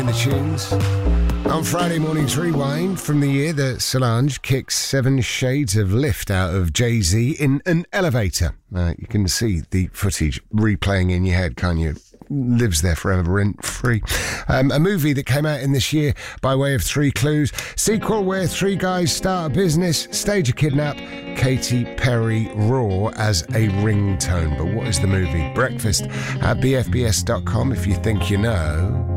in the tunes. On Friday morning's rewind from the year that Solange kicks 7 shades of lift out of Jay-Z in an elevator. You can see the footage replaying in your head, can't you? Lives there forever, rent-free. A movie that came out in this year by way of 3 Clues. Sequel where 3 guys start a business, stage a kidnap, Katy Perry Raw as a ringtone. But what is the movie? Breakfast at bfbs.com if you think you know.